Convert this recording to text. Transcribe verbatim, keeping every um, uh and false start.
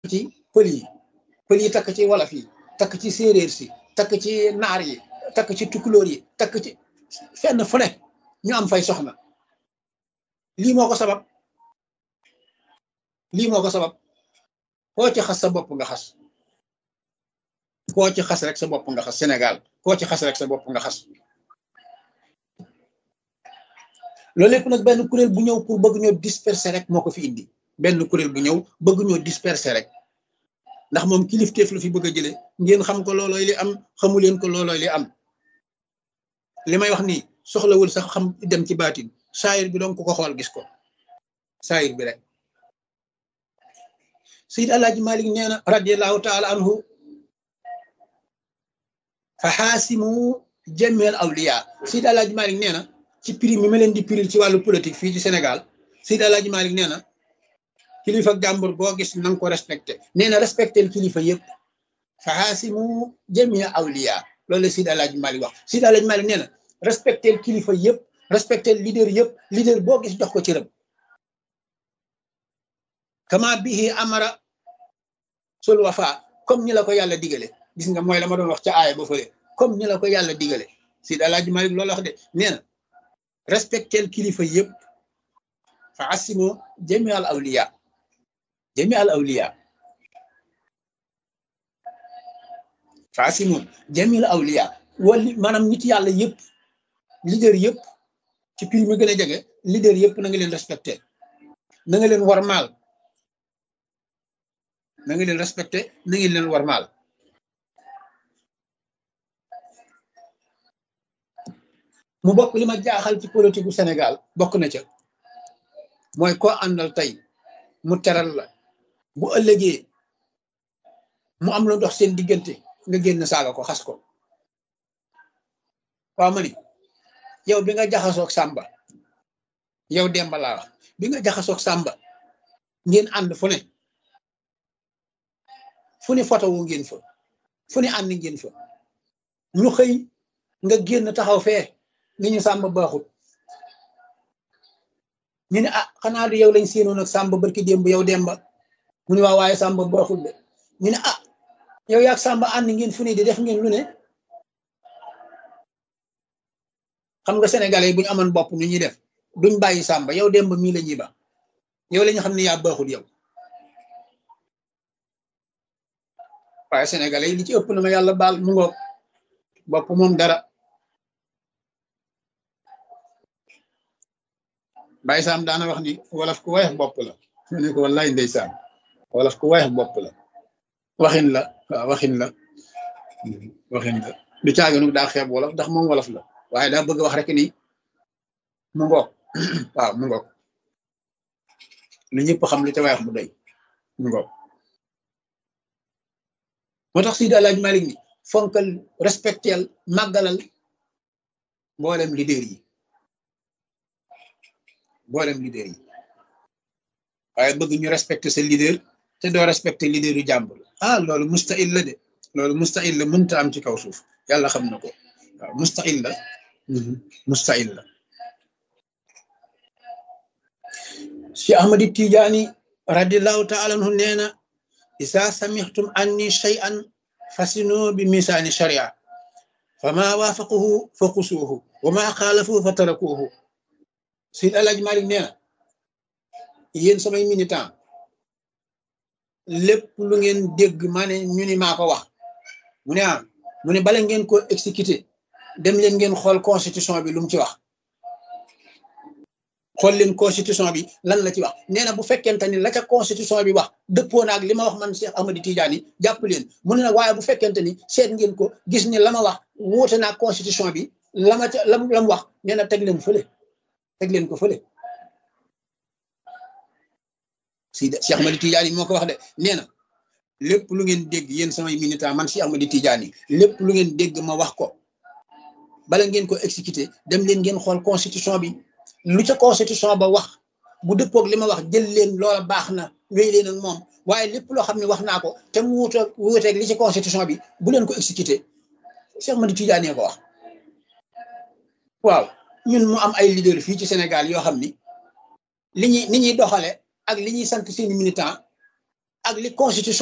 ci pël yi pël yi takk ci wolof yi takk ci séeréer si takk ci naar yi takk ci tukulóor yi takk ci fenn fu ne ñu am fay soxna lii moo ko sabab lii moo ko sabab koo ci xas sa bopp nga xas koo ci xas rek sa bopp nga xas Sénégal koo ci xas rek sa bopp nga xas loolu lépp nag benn kuréel bu ñëw pour bëgg ñoo disperser rek moo ko fi indi benn kuréel bu ñëw bëgg ñoo disperser rek ndax moom kilifteef la fi bëgg a jële ngeen xam ko loolooy li am xamu leen ko loolooy li am li may wax nii soxlawul sax xam dem ci baatin saayir bi doon ku ko xool gis ko saayir bi rek Seydi Alaaji Malik nee na radiallahu taala anhu fa xaasimu jameel awliya Seydi Alaaji Malik nee na ci prix mi ma leen di prix ci wàllu politique fii ci Sénégal Seydi Alaaji Malik nee na kilifa jàmbur boo gis na nga ko respecté nee na respecté kilifa yëpp fa xaasimu jameel awliya loolu la Seydi Alaaji Malik wax Seydi Alaaji Malik nee na respecté kilifa yëpp respecté leader yëpp leader boo gis jox ko ci rëb kama bihi amara sul wafa comme ni la ko yàlla digale gis nga mooy la ma doon wax ca aaya ba fële comme ni la ko yàlla digale Seydi Alaaji Malik loolu wax de nee na respectel kilifa yëpp fa asimo jami al awliya jami al awliya fa asimo jami al awliya wala maanaam nit yàlla yëpp leader yëpp ci prix mi gën a jege leader yëpp na nga leen respecté na nga leen warmaal na nga leen respecté na ngeen leen warmaal mu bokk li ma jaaxal ci politique gu Sénégal bokk na ca mooy koo àndal tey mu teral la bu ëllëgee mu am lu dox seen diggante nga génn saaga ko xas ko waaw ma ni yow bi nga jaxasoog Samba yow Demba laa wax bi nga jaxasoog Samba ngeen ànd fu ne fu ne photo wu ngeen fa fu ne ànd ngeen fa ñu xëy nga génn taxaw fee ni ñu Samba baaxut ñu ne ah xanaa du yow lañ séenoon ak Samba barki démb yow Demba mu ne waa waaye Samba baaxut de ñu ne ah yow yaag Samba ànd ngeen fu ne di def ngeen lu ne xam nga sénégalais yi bu ñu amoon bopp nu ñuy def duñ bàyyi Samba yow Demba mii la ñuy ba yow la ñu xam ne yaa baaxut yow waaye sénégalais yi li ci ëpp na ma yàlla baal mu ngoog bopp moom dara Baye Sam daana wax ni wolof ku weex bopp la mu ne ko wallaay ndeysaan wolof ku weex bopp la waxin la waaw waxin la waxin la du caaginu daa xeeb wolof ndax moom wolof la waaye daa bëgg wax rek ni mu ngoog waaw mu ngoog lu ñëpp xam lu ca weex bu doy mu ngoog moo tax Seydi Alaaji Malik ni fonkal respectel màggalal mboolem leader yi mboolem leader yi waaye bëgg ñu respecté sa leader te doo respecté leader yu jàmbur ah loolu mustahil la de loolu mustahil la mënta am ci kaw suuf yàlla xam na ko waaw mustahil la mustahil la Cheikh Ahmadi Tijaani radiallahu taala anhu nee na isa samixtum anni shay'an fasinu bi misaani sharia fama waafaquhu fa xusuuhu wa ma xaalafuhu fa tarakuuhu Seydi Alaaji Malik nee na yéen samay militant lépp lu ngeen dégg maa ne ñu ni maa ko wax mu ne ah mu ne bala ngeen ko exécuter dem leen ngeen xool constitution bi lu mu ci wax xool leen constitution bi lan la ci wax nee na bu fekkente ni la ca constitution bi wax dëppoo naag li ma wax man Cheikh Ahmadi Tidiane jàpp leen mu ne nag waaye bu fekkente ni seet ngeen ko gis ni la ma wax wuute naag constitution bi la ma ca lam la mu wax nee na teg leen fële teg leen ko fële si Cheikh Ahmadi Tidiane moo ko wax de nee na lépp lu ngeen dégg yéen samay militant man Cheikh Ahmadi Tidiane lépp lu ngeen dégg ma wax ko bala ngeen ko exécuter dem leen ngeen xool constitution bi lu ca constitution ba wax bu dëppoog li ma wax jël leen loola baax na wéy leen ak moom waaye lépp loo xam ne wax naa ko te mu wuuteeg wuuteeg li ci constitution bi bu leen ko exécuter Cheikh Ahmadi Tidiane ko wax waaw ñun mu am ay leader fii ci Sénégal yoo xam ni li ñuy ni ñuy doxale ak li ñuy sant seeni militant ak ak li constitution